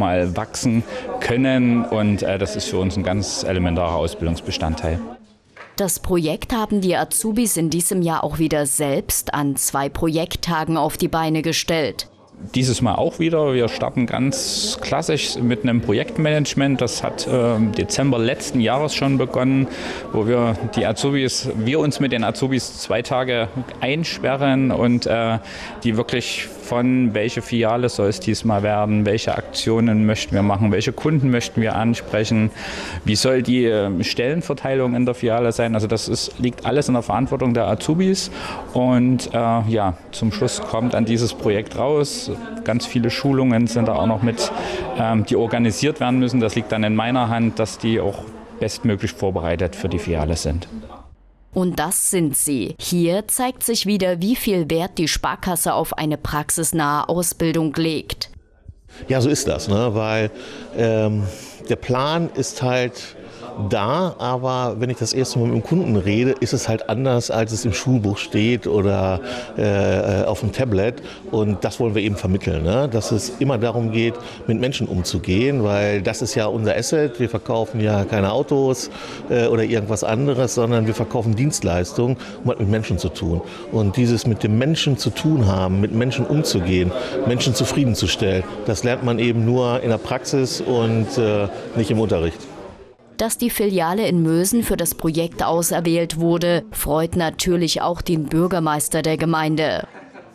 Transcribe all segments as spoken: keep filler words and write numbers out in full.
mal wachsen können. Und äh, das ist für uns ein ganz elementarer Ausbildungsbestandteil. Das Projekt haben die Azubis in diesem Jahr auch wieder selbst an zwei Projekttagen auf die Beine gestellt. Dieses Mal auch wieder. Wir starten ganz klassisch mit einem Projektmanagement. Das hat äh, im Dezember letzten Jahres schon begonnen, wo wir die Azubis, wir uns mit den Azubis zwei Tage einsperren und äh, die wirklich von welche Filiale soll es diesmal werden, welche Aktionen möchten wir machen, welche Kunden möchten wir ansprechen, wie soll die äh, Stellenverteilung in der Filiale sein. Also das ist, liegt alles in der Verantwortung der Azubis und äh, ja, zum Schluss kommt dann dieses Projekt raus. Ganz viele Schulungen sind da auch noch mit, ähm, die organisiert werden müssen. Das liegt dann in meiner Hand, dass die auch bestmöglich vorbereitet für die Filiale sind. Und das sind sie. Hier zeigt sich wieder, wie viel Wert die Sparkasse auf eine praxisnahe Ausbildung legt. Ja, so ist das, ne? Weil ähm, der Plan ist halt da, aber wenn ich das erste Mal mit dem Kunden rede, ist es halt anders, als es im Schulbuch steht oder äh, auf dem Tablet. Und das wollen wir eben vermitteln, ne? Dass es immer darum geht, mit Menschen umzugehen, weil das ist ja unser Asset. Wir verkaufen ja keine Autos äh, oder irgendwas anderes, sondern wir verkaufen Dienstleistungen, um halt mit Menschen zu tun. Und dieses mit dem Menschen zu tun haben, mit Menschen umzugehen, Menschen zufriedenzustellen, das lernt man eben nur in der Praxis und äh, nicht im Unterricht. Dass die Filiale in Mösen für das Projekt auserwählt wurde, freut natürlich auch den Bürgermeister der Gemeinde.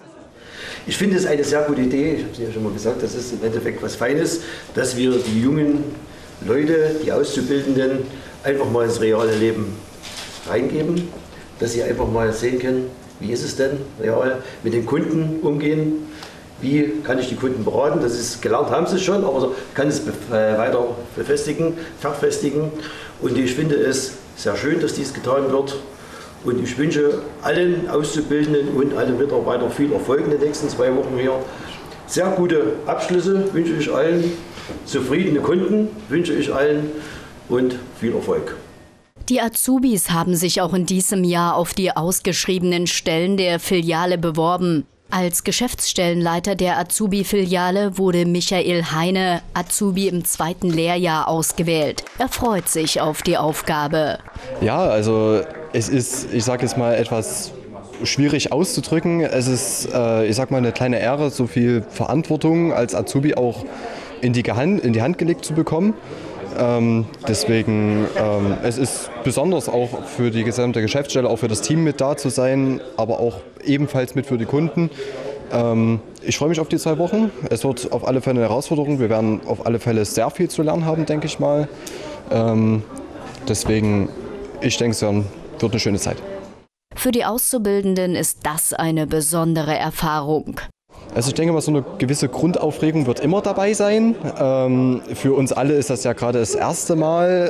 Ich finde es eine sehr gute Idee, ich habe es ja schon mal gesagt, das ist im Endeffekt was Feines, dass wir die jungen Leute, die Auszubildenden, einfach mal ins reale Leben reingeben, dass sie einfach mal sehen können, wie ist es denn real mit den Kunden umgehen. Wie kann ich die Kunden beraten? Das ist gelernt, haben sie es schon, aber kann es weiter befestigen, verfestigen. Und ich finde es sehr schön, dass dies getan wird. Und ich wünsche allen Auszubildenden und allen Mitarbeitern viel Erfolg in den nächsten zwei Wochen hier. Sehr gute Abschlüsse wünsche ich allen, zufriedene Kunden wünsche ich allen und viel Erfolg. Die Azubis haben sich auch in diesem Jahr auf die ausgeschriebenen Stellen der Filiale beworben. Als Geschäftsstellenleiter der Azubi-Filiale wurde Michael Heine, Azubi im zweiten Lehrjahr, ausgewählt. Er freut sich auf die Aufgabe. Ja, also es ist, ich sage jetzt mal, etwas schwierig auszudrücken. Es ist, äh, ich sag mal, eine kleine Ehre, so viel Verantwortung als Azubi auch in die Hand, in die Hand gelegt zu bekommen. Ähm, deswegen, ähm, es ist besonders auch für die gesamte Geschäftsstelle, auch für das Team mit da zu sein, aber auch ebenfalls mit für die Kunden. Ähm, ich freue mich auf die zwei Wochen. Es wird auf alle Fälle eine Herausforderung. Wir werden auf alle Fälle sehr viel zu lernen haben, denke ich mal. Ähm, deswegen, ich denke, es wird eine schöne Zeit. Für die Auszubildenden ist das eine besondere Erfahrung. Also ich denke mal, so eine gewisse Grundaufregung wird immer dabei sein. Ähm, für uns alle ist das ja gerade das erste Mal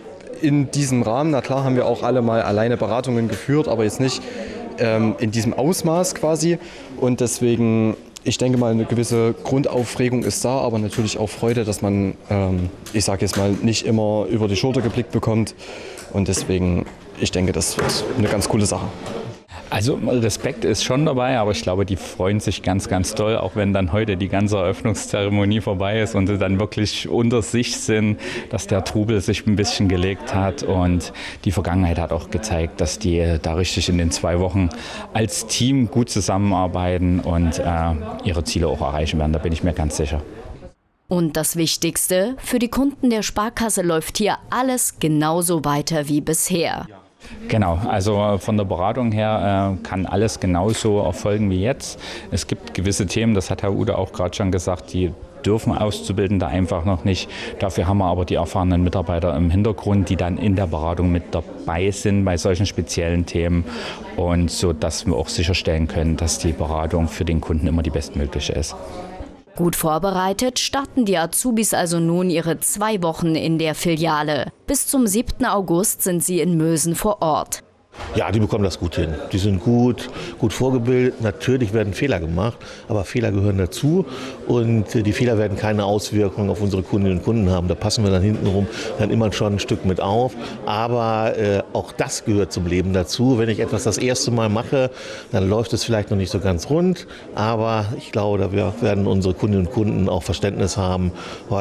in diesem Rahmen. Na klar haben wir auch alle mal alleine Beratungen geführt, aber jetzt nicht ähm, in diesem Ausmaß quasi. Und deswegen, ich denke mal, eine gewisse Grundaufregung ist da, aber natürlich auch Freude, dass man, ähm, ich sage jetzt mal, nicht immer über die Schulter geblickt bekommt. Und deswegen, ich denke, das wird eine ganz coole Sache. Also Respekt ist schon dabei, aber ich glaube, die freuen sich ganz, ganz doll, auch wenn dann heute die ganze Eröffnungszeremonie vorbei ist und sie dann wirklich unter sich sind, dass der Trubel sich ein bisschen gelegt hat. Und die Vergangenheit hat auch gezeigt, dass die da richtig in den zwei Wochen als Team gut zusammenarbeiten und äh, ihre Ziele auch erreichen werden, da bin ich mir ganz sicher. Und das Wichtigste, für die Kunden der Sparkasse läuft hier alles genauso weiter wie bisher. Genau, also von der Beratung her äh, kann alles genauso erfolgen wie jetzt. Es gibt gewisse Themen, das hat Herr Ude auch gerade schon gesagt, die dürfen Auszubildende einfach noch nicht. Dafür haben wir aber die erfahrenen Mitarbeiter im Hintergrund, die dann in der Beratung mit dabei sind bei solchen speziellen Themen. Und so, dass wir auch sicherstellen können, dass die Beratung für den Kunden immer die bestmögliche ist. Gut vorbereitet starten die Azubis also nun ihre zwei Wochen in der Filiale. Bis zum siebten August sind sie in Mösen vor Ort. Ja, die bekommen das gut hin. Die sind gut, gut vorgebildet. Natürlich werden Fehler gemacht, aber Fehler gehören dazu. Und die Fehler werden keine Auswirkungen auf unsere Kundinnen und Kunden haben. Da passen wir dann hintenrum dann immer schon ein Stück mit auf. Aber äh, auch das gehört zum Leben dazu. Wenn ich etwas das erste Mal mache, dann läuft es vielleicht noch nicht so ganz rund. Aber ich glaube, da werden unsere Kundinnen und Kunden auch Verständnis haben,